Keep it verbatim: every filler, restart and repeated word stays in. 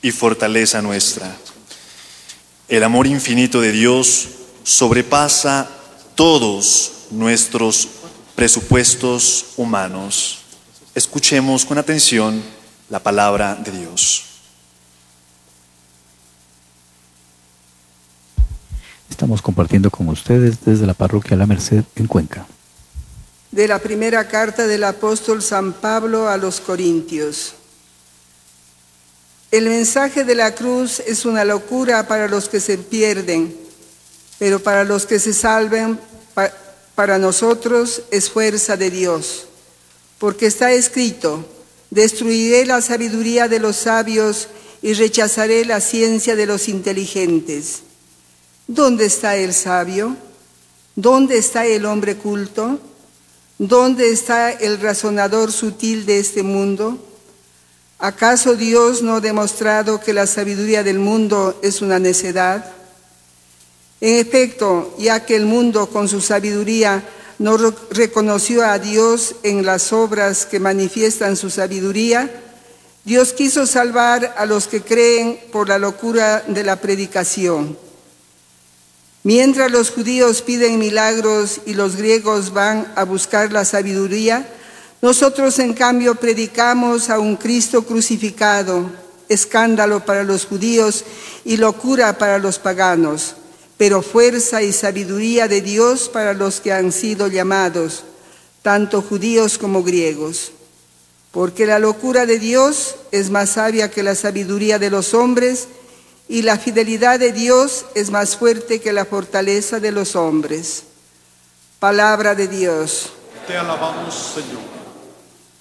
y fortaleza nuestra. El amor infinito de Dios sobrepasa todos nuestros presupuestos humanos. Escuchemos con atención la palabra de Dios. Estamos compartiendo con ustedes desde la parroquia La Merced en Cuenca. De la primera carta del apóstol San Pablo a los Corintios. El mensaje de la cruz es una locura para los que se pierden, pero para los que se salven, para nosotros es fuerza de Dios. Porque está escrito: destruiré la sabiduría de los sabios y rechazaré la ciencia de los inteligentes. ¿Dónde está el sabio? ¿Dónde está el hombre culto? ¿Dónde está el razonador sutil de este mundo? ¿Acaso Dios no ha demostrado que la sabiduría del mundo es una necedad? En efecto, ya que el mundo con su sabiduría no reconoció a Dios en las obras que manifiestan su sabiduría, Dios quiso salvar a los que creen por la locura de la predicación. Mientras los judíos piden milagros y los griegos van a buscar la sabiduría, nosotros en cambio predicamos a un Cristo crucificado, escándalo para los judíos y locura para los paganos, pero fuerza y sabiduría de Dios para los que han sido llamados, tanto judíos como griegos. Porque la locura de Dios es más sabia que la sabiduría de los hombres, y la fidelidad de Dios es más fuerte que la fortaleza de los hombres. Palabra de Dios. Te alabamos, Señor.